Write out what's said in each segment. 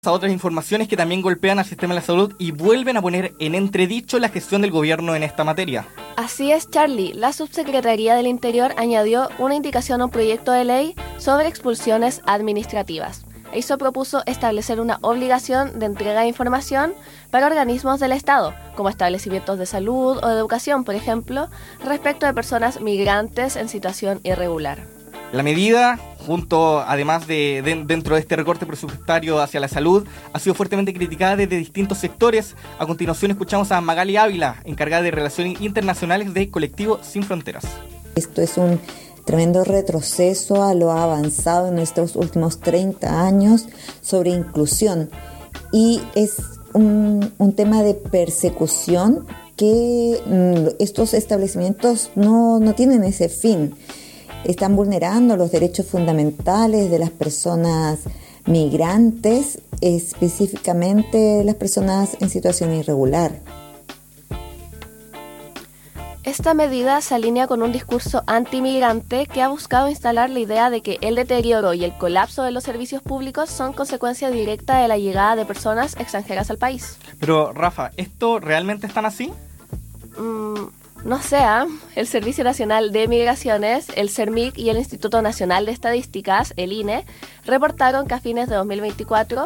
A otras informaciones que también golpean al sistema de la salud y vuelven a poner en entredicho la gestión del gobierno en esta materia. Así es, Charlie. La Subsecretaría del Interior añadió una indicación a un proyecto de ley sobre expulsiones administrativas. EISO propuso establecer una obligación de entrega de información para organismos del Estado, como establecimientos de salud o de educación, por ejemplo, respecto de personas migrantes en situación irregular. La medida, además dentro de este recorte presupuestario hacia la salud, ha sido fuertemente criticada desde distintos sectores. A continuación escuchamos a Magali Ávila, encargada de Relaciones Internacionales de Colectivo Sin Fronteras. Esto es un tremendo retroceso a lo avanzado en nuestros últimos 30 años sobre inclusión, y es un tema de persecución que estos establecimientos no tienen ese fin. Están vulnerando los derechos fundamentales de las personas migrantes, específicamente las personas en situación irregular. Esta medida se alinea con un discurso antimigrante que ha buscado instalar la idea de que el deterioro y el colapso de los servicios públicos son consecuencia directa de la llegada de personas extranjeras al país. Pero, Rafa, ¿esto realmente es tan así? No sé, el Servicio Nacional de Migraciones, el CERMIC y el Instituto Nacional de Estadísticas, el INE, reportaron que a fines de 2024,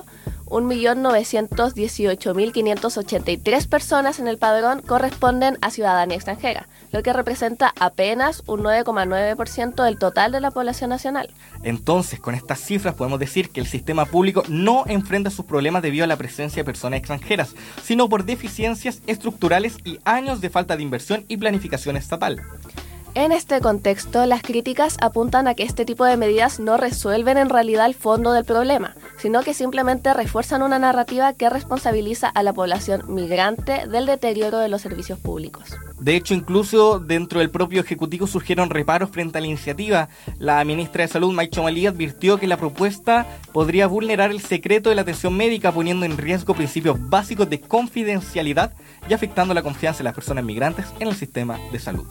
1.918.583 personas en el padrón corresponden a ciudadanía extranjera, lo que representa apenas un 9,9% del total de la población nacional. Entonces, con estas cifras podemos decir que el sistema público no enfrenta sus problemas debido a la presencia de personas extranjeras, sino por deficiencias estructurales y años de falta de inversión y planificación estatal. En este contexto, las críticas apuntan a que este tipo de medidas no resuelven en realidad el fondo del problema, sino que simplemente refuerzan una narrativa que responsabiliza a la población migrante del deterioro de los servicios públicos. De hecho, incluso dentro del propio Ejecutivo surgieron reparos frente a la iniciativa. La ministra de Salud, Maicho Malí, advirtió que la propuesta podría vulnerar el secreto de la atención médica, poniendo en riesgo principios básicos de confidencialidad y afectando la confianza de las personas migrantes en el sistema de salud.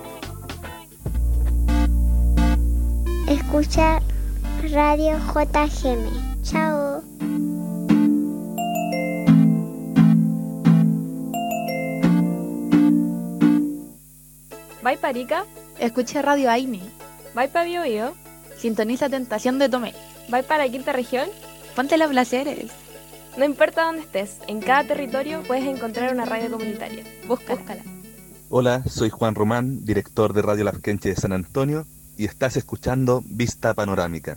Escucha Radio JGM. Chao. ¿Vai pa Arica? Escucha Radio Aini. ¿Vai pa Biobío? Sintoniza Tentación de Tomé. ¿Vai para la quinta región? Ponte los placeres. No importa dónde estés, en cada territorio puedes encontrar una radio comunitaria. Búscala. Hola, soy Juan Román, director de Radio Larquenche de San Antonio, y estás escuchando Vista Panorámica.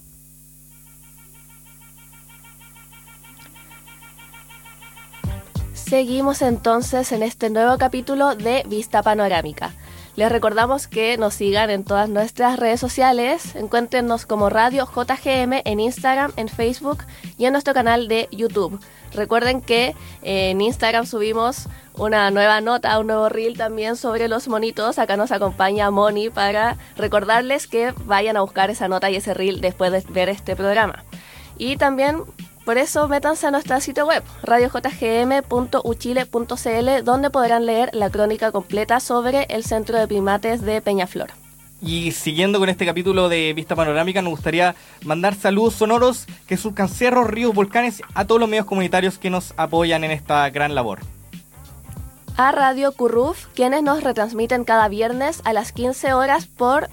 Seguimos entonces en este nuevo capítulo de Vista Panorámica. Les recordamos que nos sigan en todas nuestras redes sociales. Encuéntrenos como Radio JGM en Instagram, en Facebook y en nuestro canal de YouTube. Recuerden que en Instagram subimos una nueva nota, un nuevo reel también sobre los monitos. Acá nos acompaña Moni para recordarles que vayan a buscar esa nota y ese reel después de ver este programa. Y también, por eso, métanse a nuestro sitio web, radiojgm.uchile.cl, donde podrán leer la crónica completa sobre el Centro de Primates de Peñaflor. Y siguiendo con este capítulo de Vista Panorámica, nos gustaría mandar saludos sonoros que surcan cerros, ríos, volcanes, a todos los medios comunitarios que nos apoyan en esta gran labor. A Radio Curruf, quienes nos retransmiten cada viernes a las 15 horas por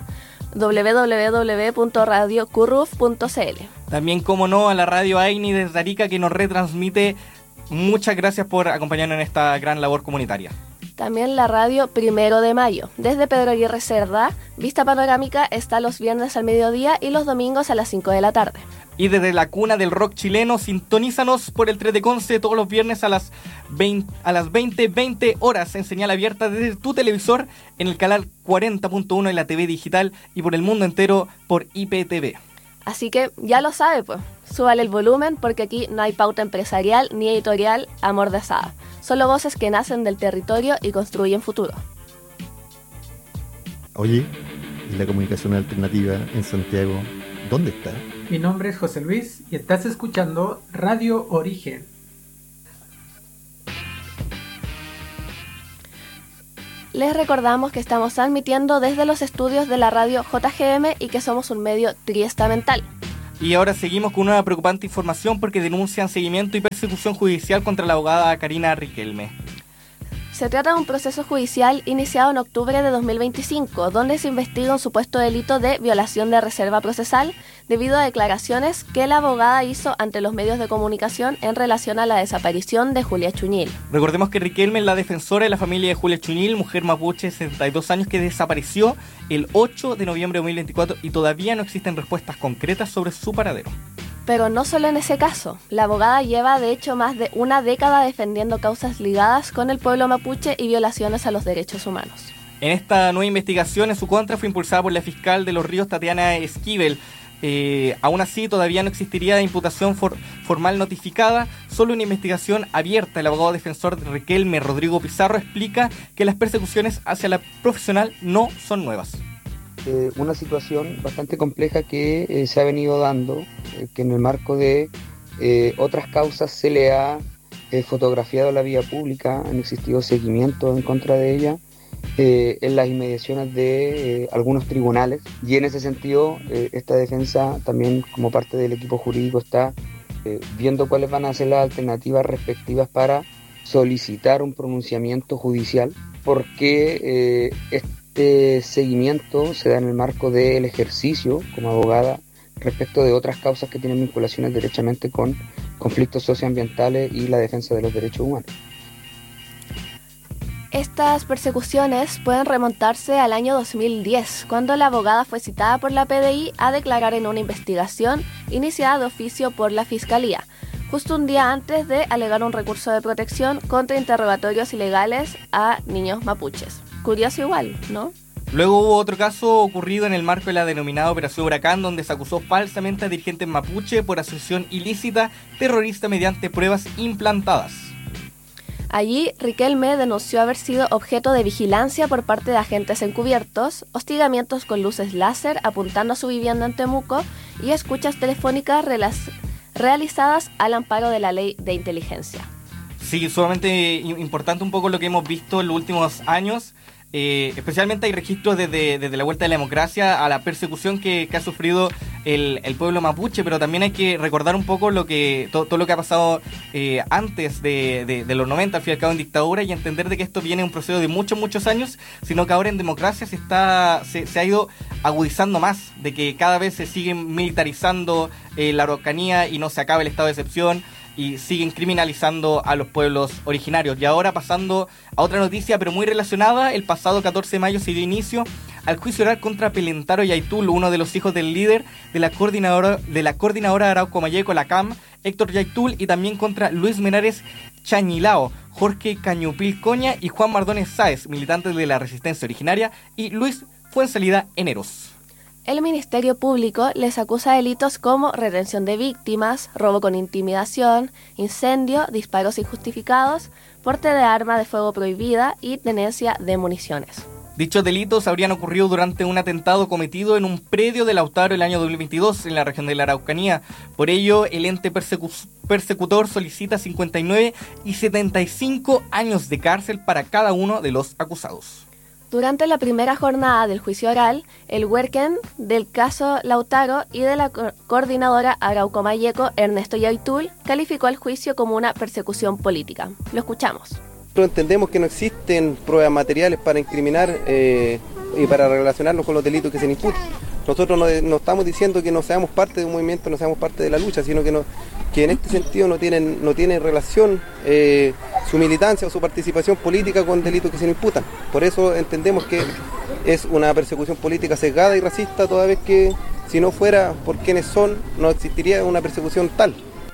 www.radiocurruf.cl. También, como no, a la Radio Aini desde Arica, que nos retransmite. Muchas gracias por acompañarnos en esta gran labor comunitaria. También la radio 1 de Mayo. Desde Pedro Aguirre Cerda, Vista Panorámica está los viernes al mediodía y los domingos a las 5 de la tarde. Y desde la cuna del rock chileno, sintonízanos por el 3 de Conce todos los viernes a las 20 horas en señal abierta desde tu televisor en el canal 40.1 en la TV digital y por el mundo entero por IPTV. Así que ya lo sabe, pues. Súbale el volumen porque aquí no hay pauta empresarial ni editorial amordazada. Solo voces que nacen del territorio y construyen futuro. Oye, ¿y la comunicación alternativa en Santiago dónde está? Mi nombre es José Luis y estás escuchando Radio Origen. Les recordamos que estamos transmitiendo desde los estudios de la radio JGM y que somos un medio triestamental. Y ahora seguimos con una preocupante información porque denuncian seguimiento y persecución judicial contra la abogada Karina Riquelme. Se trata de un proceso judicial iniciado en octubre de 2025, donde se investiga un supuesto delito de violación de reserva procesal debido a declaraciones que la abogada hizo ante los medios de comunicación en relación a la desaparición de Julia Chuñil. Recordemos que Riquelme es la defensora de la familia de Julia Chuñil, mujer mapuche de 62 años que desapareció el 8 de noviembre de 2024 y todavía no existen respuestas concretas sobre su paradero. Pero no solo en ese caso, la abogada lleva de hecho más de una década defendiendo causas ligadas con el pueblo mapuche y violaciones a los derechos humanos. En esta nueva investigación en su contra fue impulsada por la fiscal de Los Ríos, Tatiana Esquivel. Aún así, todavía no existiría imputación formal notificada, solo una investigación abierta. El abogado defensor de Riquelme, Rodrigo Pizarro, explica que las persecuciones hacia la profesional no son nuevas. Una situación bastante compleja que se ha venido dando, que en el marco de otras causas se le ha fotografiado la vía pública, han existido seguimientos en contra de ella en las inmediaciones de algunos tribunales, y en ese sentido esta defensa también como parte del equipo jurídico está viendo cuáles van a ser las alternativas respectivas para solicitar un pronunciamiento judicial, porque este seguimiento se da en el marco del ejercicio como abogada respecto de otras causas que tienen vinculaciones derechamente con conflictos socioambientales y la defensa de los derechos humanos. Estas persecuciones pueden remontarse al año 2010, cuando la abogada fue citada por la PDI a declarar en una investigación iniciada de oficio por la Fiscalía, justo un día antes de alegar un recurso de protección contra interrogatorios ilegales a niños mapuches. Curioso igual, ¿no? Luego hubo otro caso ocurrido en el marco de la denominada Operación Huracán, donde se acusó falsamente a dirigentes mapuche por asociación ilícita terrorista mediante pruebas implantadas. Allí, Riquelme denunció haber sido objeto de vigilancia por parte de agentes encubiertos, hostigamientos con luces láser apuntando a su vivienda en Temuco y escuchas telefónicas realizadas al amparo de la ley de inteligencia. Sí, sumamente importante un poco lo que hemos visto en los últimos años. Especialmente hay registros desde la vuelta de la democracia a la persecución que ha sufrido el pueblo mapuche, pero también hay que recordar un poco todo lo que ha pasado antes de los 90, al fin y al cabo en dictadura, y entender de que esto viene un proceso de muchos años, sino que ahora en democracia se ha ido agudizando más, de que cada vez se sigue militarizando la Araucanía y no se acaba el estado de excepción, y siguen criminalizando a los pueblos originarios. Y ahora pasando a otra noticia, pero muy relacionada, el pasado 14 de mayo se dio inicio al juicio oral contra Pelentaro Yaitul, uno de los hijos del líder de la coordinadora Arauco Mayeco, la CAM, Héctor Yaitul, y también contra Luis Menares Chañilao, Jorge Cañupil Coña y Juan Mardones Sáez, militantes de la Resistencia Originaria, y Luis Fuensalida Eneros. El Ministerio Público les acusa delitos como retención de víctimas, robo con intimidación, incendio, disparos injustificados, porte de arma de fuego prohibida y tenencia de municiones. Dichos delitos habrían ocurrido durante un atentado cometido en un predio de Lautaro el año 2022 en la región de la Araucanía. Por ello, el ente persecutor solicita 59 y 75 años de cárcel para cada uno de los acusados. Durante la primera jornada del juicio oral, el huérquen del caso Lautaro y de la coordinadora Arauco Mayeco, Ernesto Yaitul, calificó el juicio como una persecución política. Lo escuchamos. Nosotros entendemos que no existen pruebas materiales para incriminar y para relacionarnos con los delitos que se nos imputan. Nosotros no estamos diciendo que no seamos parte de un movimiento, no seamos parte de la lucha, sino que en este sentido no tiene relación su militancia o su participación política con delitos que se nos imputan. Por eso entendemos que es una persecución política sesgada y racista, toda vez que si no fuera por quienes son, no existiría una persecución tal.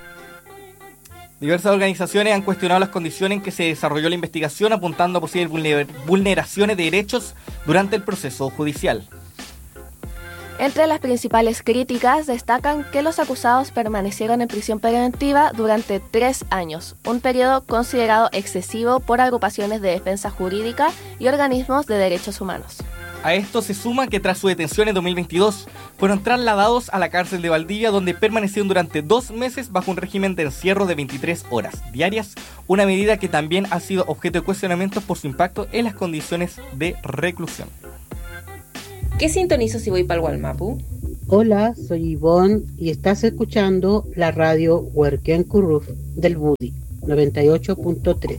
Diversas organizaciones han cuestionado las condiciones en que se desarrolló la investigación, apuntando a posibles vulneraciones de derechos durante el proceso judicial. Entre las principales críticas destacan que los acusados permanecieron en prisión preventiva durante 3 años, un periodo considerado excesivo por agrupaciones de defensa jurídica y organismos de derechos humanos. A esto se suma que tras su detención en 2022 fueron trasladados a la cárcel de Valdivia, donde permanecieron durante 2 meses bajo un régimen de encierro de 23 horas diarias, una medida que también ha sido objeto de cuestionamientos por su impacto en las condiciones de reclusión. ¿Qué sintonizo si voy para el Gualmapu? Hola, soy Ivonne y estás escuchando la radio Huerquén Curruf del Budi 98.3.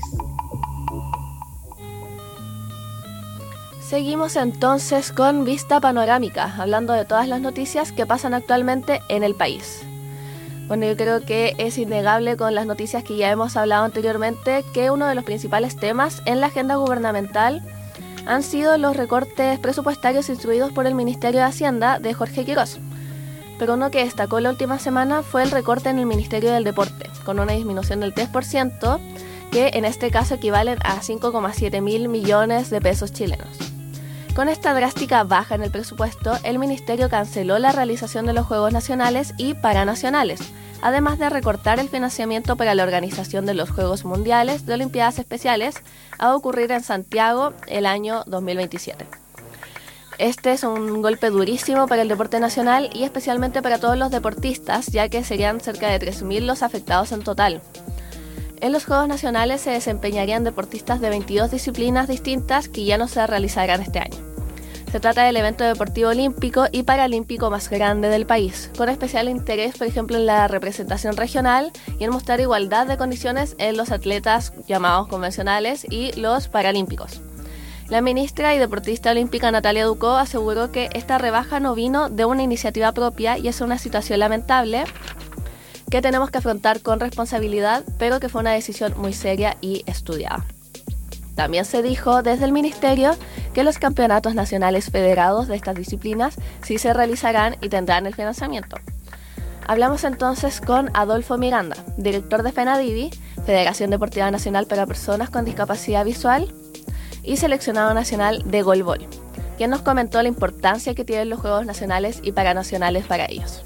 Seguimos entonces con Vista Panorámica, hablando de todas las noticias que pasan actualmente en el país. Bueno, yo creo que es innegable con las noticias que ya hemos hablado anteriormente que uno de los principales temas en la agenda gubernamental han sido los recortes presupuestarios instruidos por el Ministerio de Hacienda de Jorge Quirós. Pero uno que destacó la última semana fue el recorte en el Ministerio del Deporte, con una disminución del 3%, que en este caso equivalen a 5,7 mil millones de pesos chilenos. Con esta drástica baja en el presupuesto, el Ministerio canceló la realización de los Juegos Nacionales y Paranacionales, además de recortar el financiamiento para la organización de los Juegos Mundiales de Olimpiadas Especiales a ocurrir en Santiago el año 2027. Este es un golpe durísimo para el deporte nacional y especialmente para todos los deportistas, ya que serían cerca de 3.000 los afectados en total. En los Juegos Nacionales se desempeñarían deportistas de 22 disciplinas distintas que ya no se realizarán este año. Se trata del evento deportivo olímpico y paralímpico más grande del país, con especial interés, por ejemplo, en la representación regional y en mostrar igualdad de condiciones en los atletas llamados convencionales y los paralímpicos. La ministra y deportista olímpica Natalia Ducó aseguró que esta rebaja no vino de una iniciativa propia y es una situación lamentable que tenemos que afrontar con responsabilidad, pero que fue una decisión muy seria y estudiada. También se dijo desde el Ministerio que los campeonatos nacionales federados de estas disciplinas sí se realizarán y tendrán el financiamiento. Hablamos entonces con Adolfo Miranda, director de FENADIVI, Federación Deportiva Nacional para Personas con Discapacidad Visual, y seleccionado nacional de golbol, quien nos comentó la importancia que tienen los Juegos Nacionales y Paranacionales para ellos.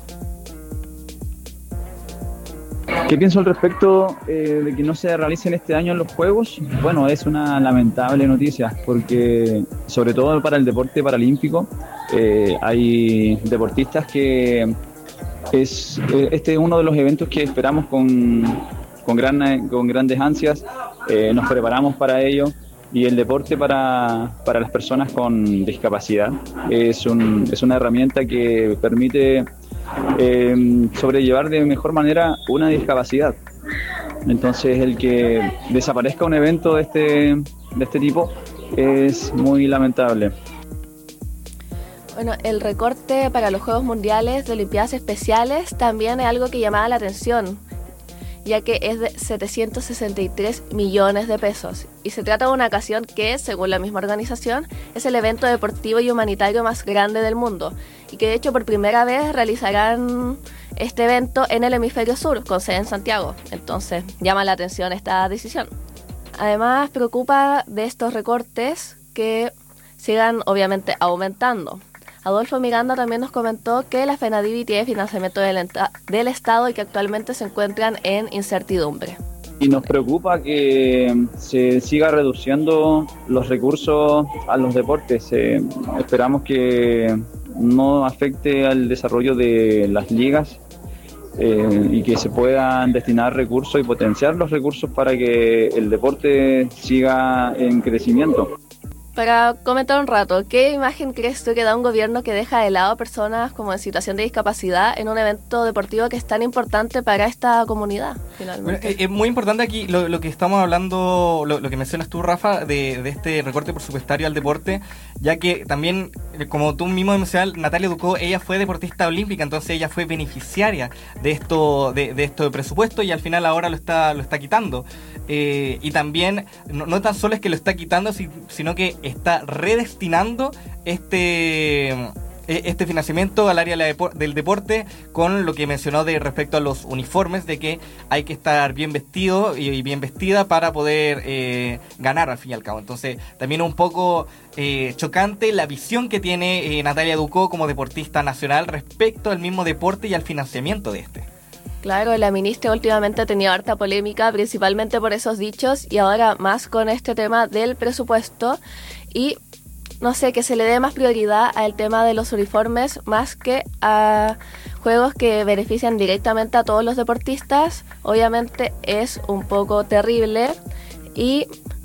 ¿Qué pienso al respecto de que no se realicen este año los Juegos? Bueno, es una lamentable noticia porque, sobre todo para el deporte paralímpico, hay deportistas que este es uno de los eventos que esperamos con grandes ansias, nos preparamos para ello. Y el deporte para las personas con discapacidad es una herramienta que permite sobrellevar de mejor manera una discapacidad. Entonces, el que desaparezca un evento de este tipo es muy lamentable. Bueno, el recorte para los Juegos Mundiales de Olimpiadas Especiales también es algo que llamaba la atención, ya que es de 763 millones de pesos. Y se trata de una ocasión que, según la misma organización, es el evento deportivo y humanitario más grande del mundo, y que de hecho por primera vez realizarán este evento en el hemisferio sur, con sede en Santiago. Entonces, llama la atención esta decisión. Además, preocupa de estos recortes que sigan obviamente aumentando. Adolfo Miranda también nos comentó que la FENADIVI tiene financiamiento del Estado y que actualmente se encuentran en incertidumbre. Y nos preocupa que se siga reduciendo los recursos a los deportes. Esperamos que no afecte al desarrollo de las ligas y que se puedan destinar recursos y potenciar los recursos para que el deporte siga en crecimiento. Para comentar un rato, ¿qué imagen crees tú que da un gobierno que deja de lado a personas como en situación de discapacidad en un evento deportivo que es tan importante para esta comunidad, finalmente? Bueno, es muy importante aquí lo que estamos hablando, lo que mencionas tú, Rafa, de este recorte presupuestario al deporte, ya que también, como tú mismo mencionas, Natalia Ducó, ella fue deportista olímpica, entonces ella fue beneficiaria de esto de presupuesto y al final ahora lo está quitando. Y también, no tan solo es que lo está quitando, sino que está redestinando este financiamiento al área del deporte con lo que mencionó de respecto a los uniformes, de que hay que estar bien vestido y bien vestida para poder ganar al fin y al cabo. Entonces también un poco chocante la visión que tiene Natalia Ducó como deportista nacional respecto al mismo deporte y al financiamiento de este. Claro, la ministra últimamente ha tenido harta polémica, principalmente por esos dichos y ahora más con este tema del presupuesto y no sé, que se le dé más prioridad al tema de los uniformes más que a juegos que benefician directamente a todos los deportistas. Obviamente es un poco terrible y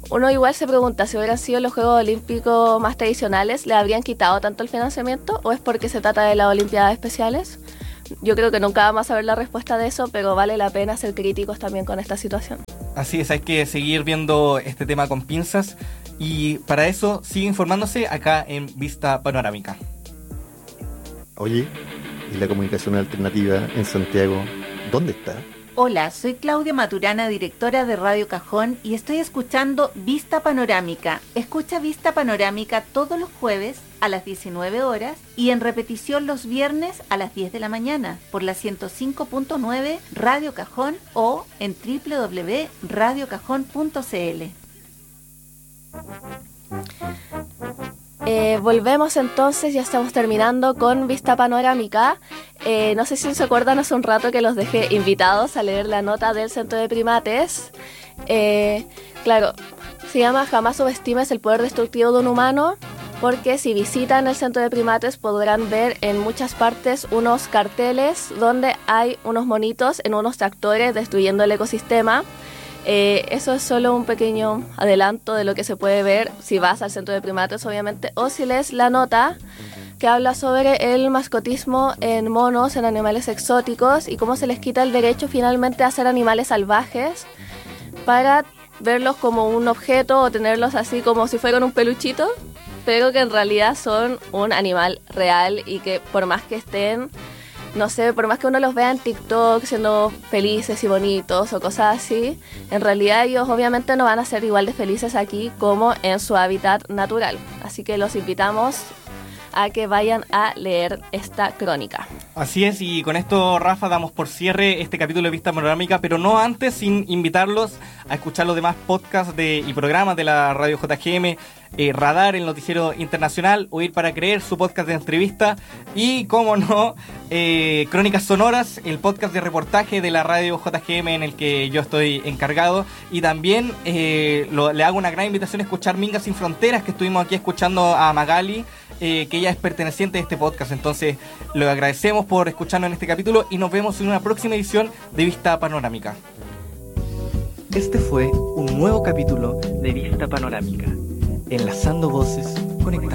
uno igual se pregunta si hubieran sido los Juegos Olímpicos más tradicionales, ¿le habrían quitado tanto el financiamiento o es porque se trata de las Olimpiadas Especiales? Yo creo que nunca vamos a saber la respuesta de eso, pero vale la pena ser críticos también con esta situación. Así es, hay que seguir viendo este tema con pinzas y para eso sigue informándose acá en Vista Panorámica. Oye, ¿y la comunicación alternativa en Santiago dónde está? Hola, soy Claudia Maturana, directora de Radio Cajón y estoy escuchando Vista Panorámica. Escucha Vista Panorámica todos los jueves a las 19 horas y en repetición los viernes a las 10 de la mañana por la 105.9 Radio Cajón o en www.radiocajón.cl. Volvemos entonces, ya estamos terminando con Vista Panorámica. No sé si se acuerdan hace un rato que los dejé invitados a leer la nota del Centro de Primates. Claro, se llama Jamás subestimes el poder destructivo de un humano, porque si visitan el Centro de Primates podrán ver en muchas partes unos carteles donde hay unos monitos en unos tractores destruyendo el ecosistema. Eso es solo un pequeño adelanto de lo que se puede ver si vas al Centro de Primates, obviamente, o si lees la nota que habla sobre el mascotismo en monos, en animales exóticos y cómo se les quita el derecho finalmente a ser animales salvajes para verlos como un objeto o tenerlos así como si fueran un peluchito, pero que en realidad son un animal real y que por más que estén, no sé, por más que uno los vea en TikTok siendo felices y bonitos o cosas así, en realidad ellos obviamente no van a ser igual de felices aquí como en su hábitat natural. Así que los invitamos a que vayan a leer esta crónica. Así es, y con esto, Rafa, damos por cierre este capítulo de Vista Panorámica, pero no antes sin invitarlos a escuchar los demás podcasts y programas de la Radio JGM, Radar, el noticiero internacional, Oír para Creer, su podcast de entrevista, y, como no, Crónicas Sonoras, el podcast de reportaje de la Radio JGM en el que yo estoy encargado, y también le hago una gran invitación a escuchar Minga Sin Fronteras, que estuvimos aquí escuchando a Magali, que ella es perteneciente de este podcast. Entonces, le agradecemos por escucharnos en este capítulo y nos vemos en una próxima edición de Vista Panorámica. Este fue un nuevo capítulo de Vista Panorámica, enlazando voces, conectando.